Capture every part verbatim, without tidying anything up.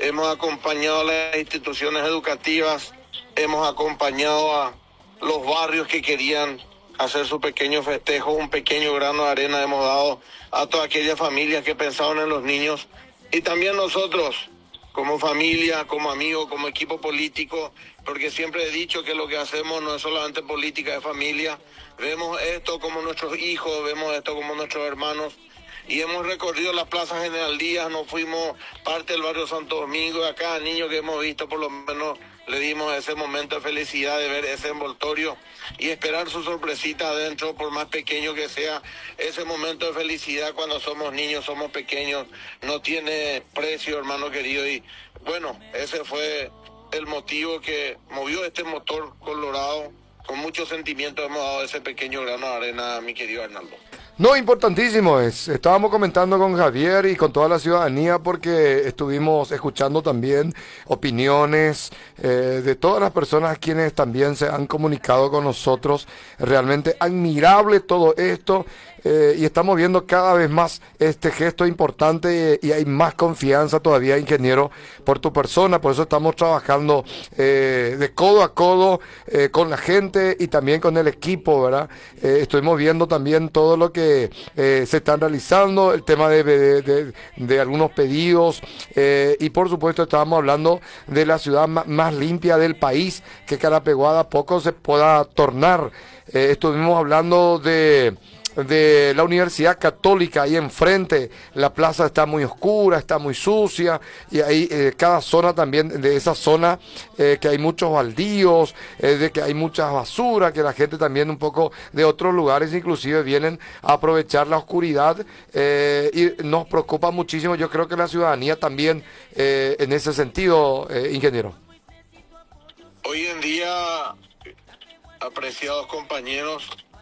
hemos acompañado a las instituciones educativas, hemos acompañado a los barrios que querían hacer su pequeño festejo, un pequeño grano de arena hemos dado a todas aquellas familias que pensaban en los niños, y también nosotros, como familia, como amigos, como equipo político, porque siempre he dicho que lo que hacemos no es solamente política de familia, vemos esto como nuestros hijos, vemos esto como nuestros hermanos, y hemos recorrido la Plaza General Díaz, nos fuimos parte del barrio Santo Domingo, y a cada niño que hemos visto por lo menos le dimos ese momento de felicidad de ver ese envoltorio y esperar su sorpresita adentro, por más pequeño que sea. Ese momento de felicidad cuando somos niños, somos pequeños, no tiene precio, hermano querido. Y bueno, ese fue el motivo que movió este motor colorado. Con mucho sentimiento hemos dado ese pequeño grano de arena, mi querido Arnaldo. No, importantísimo es. Estábamos comentando con Javier y con toda la ciudadanía porque estuvimos escuchando también opiniones eh, de todas las personas quienes también se han comunicado con nosotros. Realmente admirable todo esto. Eh, y estamos viendo cada vez más este gesto importante y, y hay más confianza todavía, ingeniero, por tu persona. Por eso estamos trabajando eh, de codo a codo eh, con la gente y también con el equipo, ¿verdad? Eh, estuvimos viendo también todo lo que eh, se están realizando, el tema de, de, de, de algunos pedidos eh, y por supuesto estábamos hablando de la ciudad más, más limpia del país, que Carapeguá a poco se pueda tornar. Eh, estuvimos hablando de... de la Universidad Católica, ahí enfrente, la plaza está muy oscura, está muy sucia, y ahí eh, cada zona también, de esa zona, eh, que hay muchos baldíos, eh, de que hay mucha basura, que la gente también un poco de otros lugares inclusive vienen a aprovechar la oscuridad, eh, y nos preocupa muchísimo. Yo creo que la ciudadanía también, eh, en ese sentido, eh, ingeniero. Hoy en día, apreciados compañeros,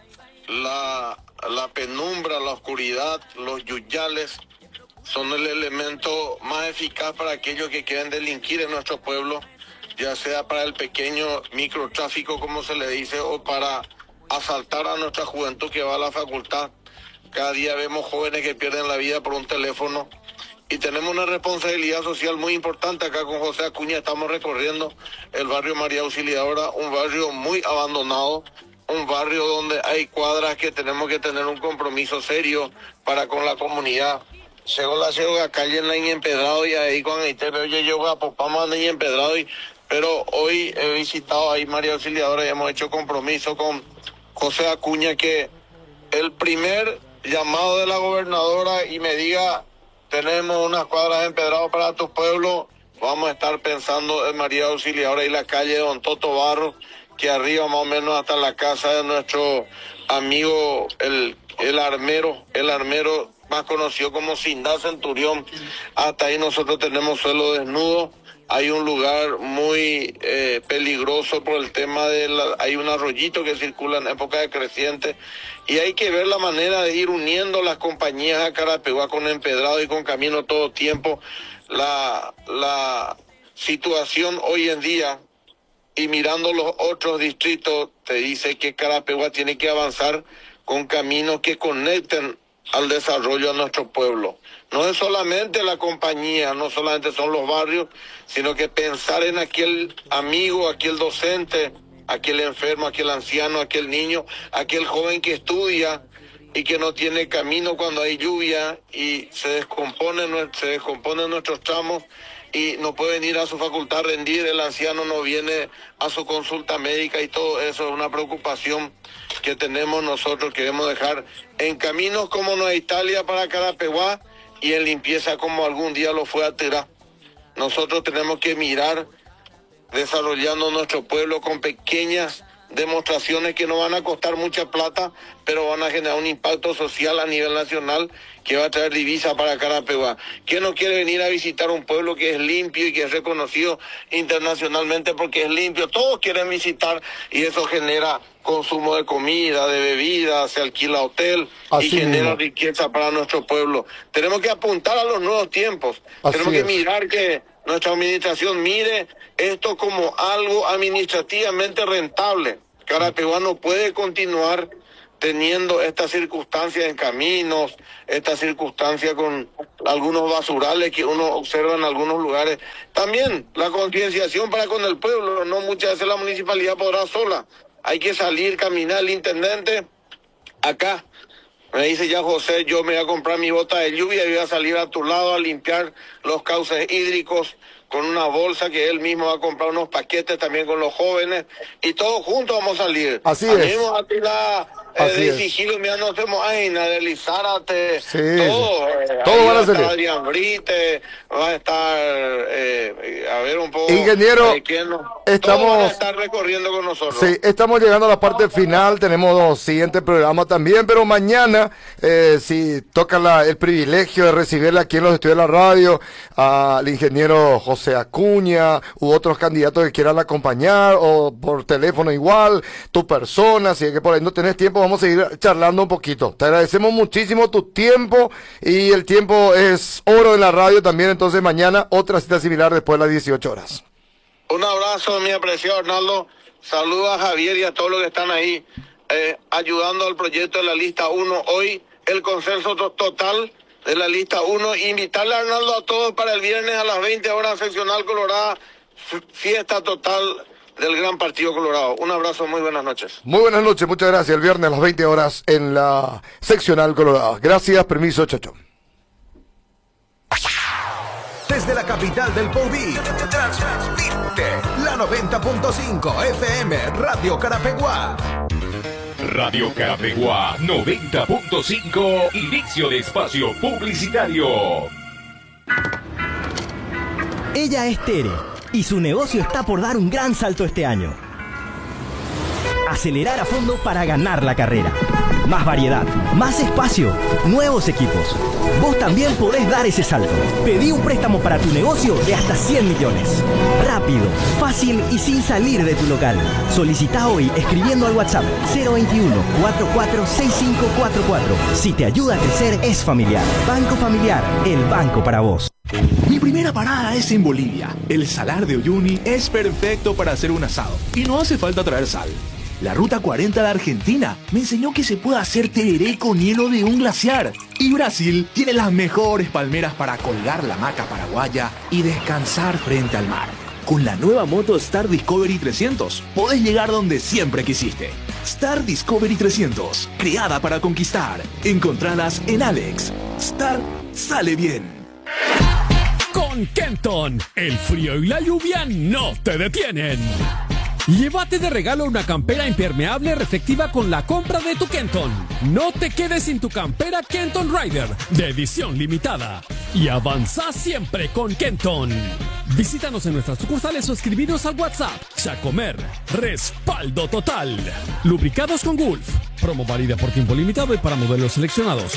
la, la penumbra, la oscuridad, los yuyales son el elemento más eficaz para aquellos que quieren delinquir en nuestro pueblo, ya sea para el pequeño microtráfico, como se le dice, o para asaltar a nuestra juventud que va a la facultad. Cada día vemos jóvenes que pierden la vida por un teléfono y tenemos una responsabilidad social muy importante. Acá con José Acuña estamos recorriendo el barrio María Auxiliadora, un barrio muy abandonado, un barrio donde hay cuadras que tenemos que tener un compromiso serio para con la comunidad. Llegó la llego a calle en la empedrado y ahí con el T V, oye, yo a Popama en empedrado, y pero hoy he visitado ahí María Auxiliadora y hemos hecho compromiso con José Acuña que el primer llamado de la gobernadora y me diga, tenemos unas cuadras empedradas para tu pueblo, vamos a estar pensando en María Auxiliadora y la calle Don Toto Barro, que arriba más o menos hasta la casa de nuestro amigo el, el armero, el armero más conocido como Sindá Centurión, hasta ahí nosotros tenemos suelo desnudo. Hay un lugar muy eh, peligroso por el tema de la, hay un arroyito que circula en época de creciente y hay que ver la manera de ir uniendo las compañías a Carapeguá con empedrado y con camino todo tiempo. La, la situación hoy en día y mirando los otros distritos te dice que Carapeguá tiene que avanzar con caminos que conecten al desarrollo a nuestro pueblo. No es solamente la compañía, no solamente son los barrios, sino que pensar en aquel amigo, aquel docente, aquel enfermo, aquel anciano, aquel niño, aquel joven que estudia y que no tiene camino cuando hay lluvia y se descomponen, se descomponen nuestros tramos y no pueden ir a su facultad a rendir, el anciano no viene a su consulta médica y todo eso es una preocupación que tenemos nosotros. Queremos dejar en caminos como Nueva Italia para Carapeguá y en limpieza como algún día lo fue Aterá. Nosotros tenemos que mirar desarrollando nuestro pueblo con pequeñas demostraciones que no van a costar mucha plata, pero van a generar un impacto social a nivel nacional que va a traer divisa para Carapeguá. ¿Quién no quiere venir a visitar un pueblo que es limpio y que es reconocido internacionalmente porque es limpio? Todos quieren visitar y eso genera consumo de comida, de bebidas, se alquila hotel. Así y genera mismo riqueza para nuestro pueblo. Tenemos que apuntar a los nuevos tiempos. Así Tenemos que es. mirar que nuestra administración mire esto como algo administrativamente rentable. Carapeguá no puede continuar teniendo estas circunstancias en caminos, estas circunstancias con algunos basurales que uno observa en algunos lugares. También la concienciación para con el pueblo, no muchas veces la municipalidad podrá sola. Hay que salir, caminar. El intendente, acá, me dice ya José, yo me voy a comprar mi bota de lluvia y voy a salir a tu lado a limpiar los cauces hídricos con una bolsa que él mismo va a comprar unos paquetes también con los jóvenes y todos juntos vamos a salir. Así a es. A ti la, Así eh, es. de sigilo, mira, no hacemos Aina, de Lizárate, Sí, todo. Eh, todo van a va salir. estar Adrián Brite, va a estar, eh, a ver un poco. Ingeniero, eh, quién no, estamos- todos van a estar recorriendo con nosotros. Sí, estamos llegando a la parte final, tenemos los siguientes programas también, pero mañana, eh, si toca la, el privilegio de recibirle aquí en los estudios de la radio al ingeniero José Acuña u otros candidatos que quieran acompañar o por teléfono igual, tu persona, si es que por ahí no tenés tiempo, vamos a seguir charlando un poquito. Te agradecemos muchísimo tu tiempo y el tiempo es oro en la radio también, entonces mañana otra cita similar después de las dieciocho horas. Un abrazo, mi apreciado Arnaldo. Saludos a Javier y a todos los que están ahí eh, ayudando al proyecto de la lista uno. Hoy el consenso to- total de la lista uno. Invitarle a Arnaldo a todos para el viernes a las veinte horas, seccional Colorada, fiesta total del Gran Partido Colorado. Un abrazo, muy buenas noches. Muy buenas noches, muchas gracias. El viernes a las veinte horas en la seccional Colorado. Gracias, permiso, chacho. Desde la capital del Podí, transmite la noventa punto cinco F M Radio Carapeguá. Radio Carapeguá noventa punto cinco, inicio de espacio publicitario. Ella es Tere y su negocio está por dar un gran salto este año. Acelerar a fondo para ganar la carrera. Más variedad, más espacio, nuevos equipos. Vos también podés dar ese salto. Pedí un préstamo para tu negocio de hasta cien millones. Rápido, fácil y sin salir de tu local. Solicita hoy escribiendo al WhatsApp cero veintiuno, cuarenta y cuatro, sesenta y cinco cuarenta y cuatro. Si te ayuda a crecer, es familiar. Banco Familiar, el banco para vos. Mi primera parada es en Bolivia. El Salar de Uyuni es perfecto para hacer un asado y no hace falta traer sal. La Ruta cuarenta de Argentina me enseñó que se puede hacer tereré con hielo de un glaciar. Y Brasil tiene las mejores palmeras para colgar la hamaca paraguaya y descansar frente al mar. Con la nueva moto Star Discovery trescientos, podés llegar donde siempre quisiste. Star Discovery trescientos, creada para conquistar. Encontradas en Alex. Star sale bien. Con Kenton, el frío y la lluvia no te detienen. Llévate de regalo una campera impermeable reflectiva con la compra de tu Kenton. No te quedes sin tu campera Kenton Rider de edición limitada. Y avanza siempre con Kenton. Visítanos en nuestras sucursales o escribinos al WhatsApp. Chacomer, respaldo total. Lubricados con Gulf. Promo válida por tiempo limitado y para modelos seleccionados.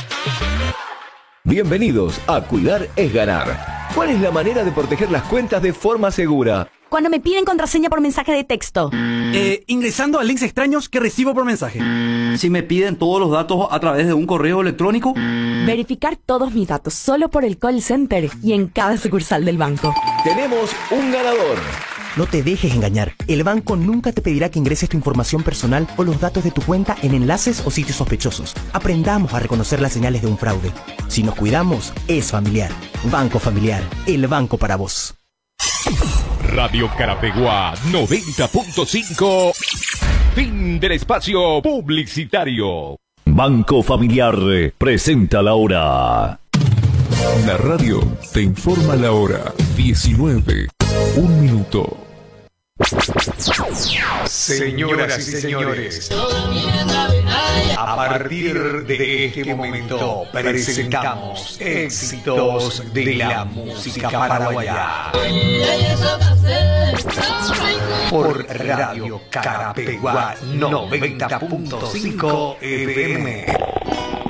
Bienvenidos a Cuidar es Ganar. ¿Cuál es la manera de proteger las cuentas de forma segura? Cuando me piden contraseña por mensaje de texto. Eh, ingresando a links extraños que recibo por mensaje. Si me piden todos los datos a través de un correo electrónico. Verificar todos mis datos solo por el call center y en cada sucursal del banco. Tenemos un ganador. No te dejes engañar. El banco nunca te pedirá que ingreses tu información personal o los datos de tu cuenta en enlaces o sitios sospechosos. Aprendamos a reconocer las señales de un fraude. Si nos cuidamos, es familiar. Banco Familiar, el banco para vos. Radio Carapeguá noventa punto cinco. Fin del espacio publicitario. Banco Familiar presenta la hora. La radio te informa la hora. diecinueve, un minuto. Señoras y señores, a partir de este momento presentamos éxitos de la música paraguaya por Radio Carapeguá noventa punto cinco F M.